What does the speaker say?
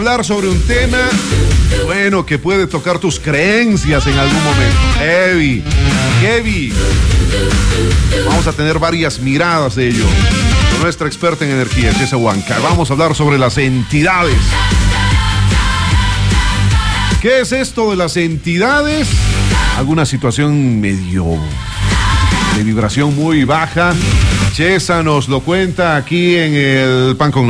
Hablar sobre un tema, bueno, que puede tocar tus creencias en algún momento. Heavy. Vamos a tener varias miradas de ello con nuestra experta en energía, Jesse Huanca. Vamos a hablar sobre las entidades. ¿Qué es esto de las entidades? Alguna situación medio de vibración muy baja. Chesa nos lo cuenta aquí en el Pan con